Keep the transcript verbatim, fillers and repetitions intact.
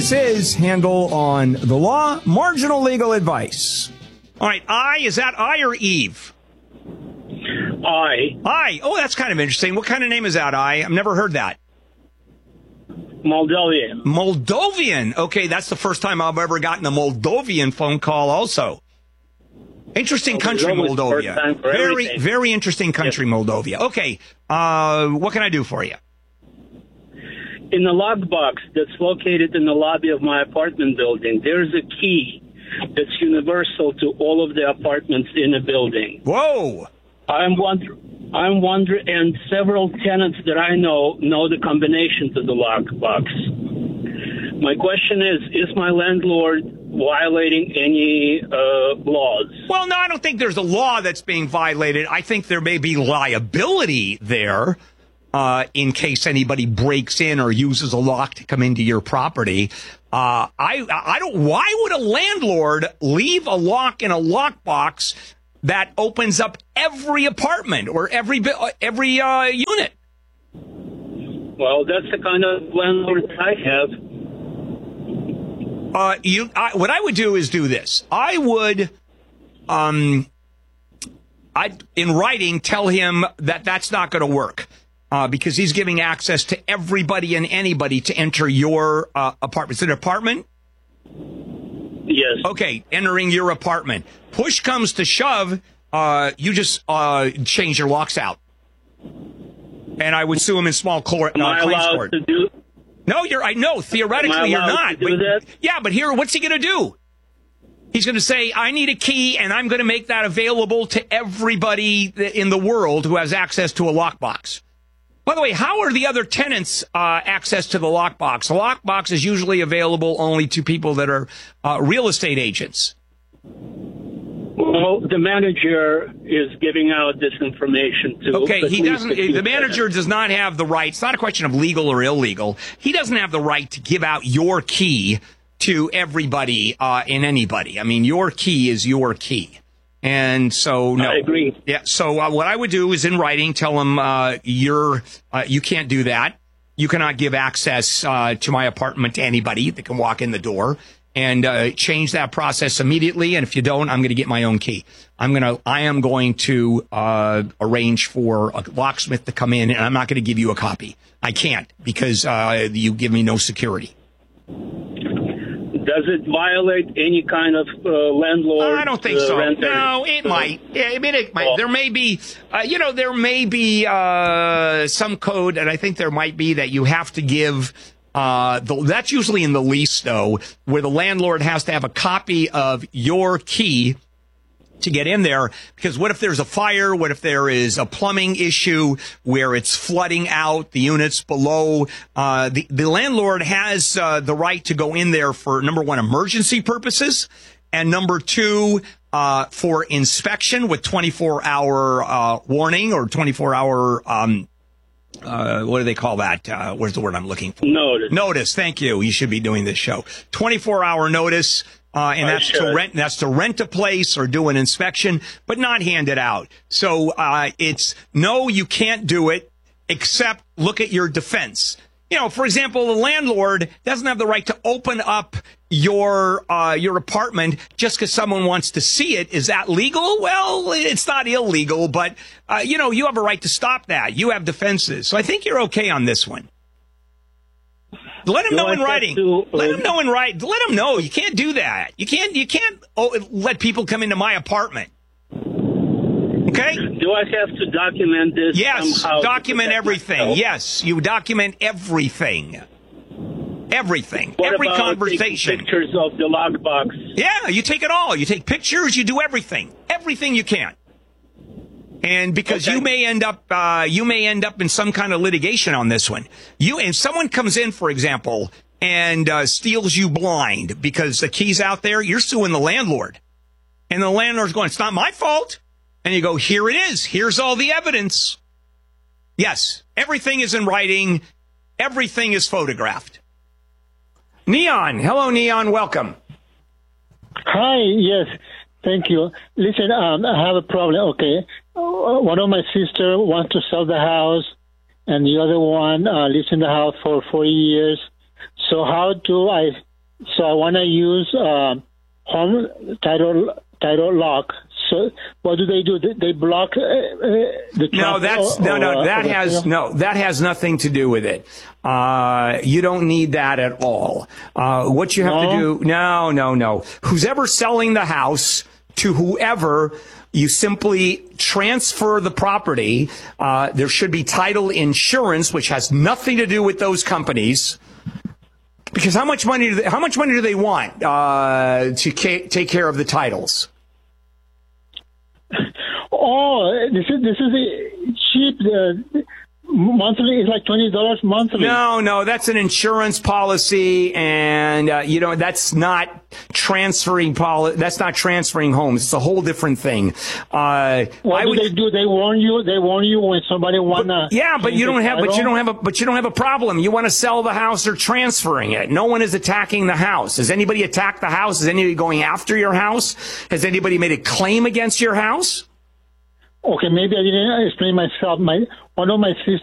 This is Handel on the Law, marginal legal advice. All right, I, is that I or Eve? I. I. Oh, that's kind of interesting. What kind of name is that, I? I've never heard that. Moldovan. Moldovan. Okay, that's the first time I've ever gotten a Moldovan phone call also. Interesting country, Moldova. Very, very interesting country, yes. Moldova. Okay, uh, what can I do for you? In the lockbox that's located in the lobby of my apartment building, there's a key that's universal to all of the apartments in the building. Whoa! I'm wondering, I'm wondering, and several tenants that I know know the combination to the lockbox. My question is, is my landlord violating any uh, laws? Well, no, I don't think there's a law that's being violated. I think there may be liability there uh, in case anybody breaks in or uses a lock to come into your property. Uh, I, I don't. Why would a landlord leave a lock in a lockbox that opens up every apartment or every every uh, unit? Well, that's the kind of landlord I have. Uh, you, I, what I would do is do this. I would, um, I in writing tell him that that's not going to work uh, because he's giving access to everybody and anybody to enter your uh, apartment. Is it an apartment? Yes. Okay, entering your apartment. Push comes to shove, uh, you just uh, change your locks out, and I would sue him in small court. Am uh, I allowed court. to do? No, you're. I know theoretically you're not. But, yeah, but here, what's he going to do? He's going to say, "I need a key, and I'm going to make that available to everybody in the world who has access to a lockbox." By the way, how are the other tenants uh, access to the lockbox? The lockbox is usually available only to people that are uh, real estate agents. Well, the manager is giving out this information to. Okay, he doesn't. The manager does not have the right. It's not a question of legal or illegal. He doesn't have the right to give out your key to everybody uh, and anybody. I mean, your key is your key, and so no. I agree. Yeah. So uh, what I would do is in writing tell him uh, you're uh, you can't do that. You cannot give access uh, to my apartment to anybody that can walk in the door. And uh, change that process immediately. And if you don't, I'm going to get my own key. I'm going to, I am going to uh, arrange for a locksmith to come in, and I'm not going to give you a copy. I can't because uh, you give me no security. Does it violate any kind of uh, landlord? I don't think uh, so. Renter? No, it might. Yeah, I mean, it might. Oh. There may be, uh, you know, there may be uh, some code, and I think there might be that you have to give. Uh, the, that's usually in the lease, though, where the landlord has to have a copy of your key to get in there. Because what if there's a fire? What if there is a plumbing issue where it's flooding out the units below? Uh, the, the landlord has uh, the right to go in there for, number one, emergency purposes, and number two, uh, for inspection with twenty-four hour uh, warning or twenty-four hour um Uh, what do they call that? Uh, where's the word I'm looking for? Notice. Notice. Thank you. You should be doing this show. twenty-four hour notice. Uh, and that's to rent, that's to rent a place or do an inspection, but not hand it out. So, uh, it's no, you can't do it except look at your defense. You know, for example, the landlord doesn't have the right to open up your uh, your apartment just because someone wants to see it. Is that legal? Well, it's not illegal, but, uh, you know, you have a right to stop that. You have defenses. So I think you're okay on this one. Let him do know I in writing. To, uh, let him know in writing. Let him know. You can't do that. You can't, you can't oh, let people come into my apartment. Okay? Do I have to document this? Yes, somehow document everything. myself? Yes, you document everything. Everything. What Every about conversation. Pictures of the lockbox. Yeah, you take it all. You take pictures. You do everything. Everything you can. And because okay. you may end up, uh, you may end up in some kind of litigation on this one. You, if someone comes in, for example, and uh, steals you blind because the key's out there, you're suing the landlord. And the landlord's going, it's not my fault. And you go, here it is. Here's all the evidence. Yes, everything is in writing. Everything is photographed. Neon. Hello, Neon. Welcome. Hi. Yes. Thank you. Listen, um, I have a problem. Okay. Uh, one of my sister wants to sell the house, and the other one uh, lives in the house for forty years. So how do I so I want to use uh, home title title lock. So what do they do? They, they block uh, the no. That's or, no, no. or, That or has the, no. That has nothing to do with it. Uh, you don't need that at all. Uh, what you have no? to do? No, no, no. Who's ever selling the house to whoever, you simply transfer the property. Uh, there should be title insurance, which has nothing to do with those companies. Because how much money do they, how much money do they want uh, to ca- take care of the titles? Oh, this is this is a cheap. Uh, monthly is like twenty dollars monthly. No, no, that's an insurance policy, and uh, you know that's not transferring poli- That's not transferring homes. It's a whole different thing. Uh, what I do would, they do? They warn you. They warn you when somebody wanna. Yeah, but you don't have. Title? But you don't have a. But you don't have a problem. You want to sell the house or transferring it. No one is attacking the house. Has anybody attacked the house? Is anybody going after your house? Has anybody made a claim against your house? Okay, maybe I didn't explain myself. My one of my sisters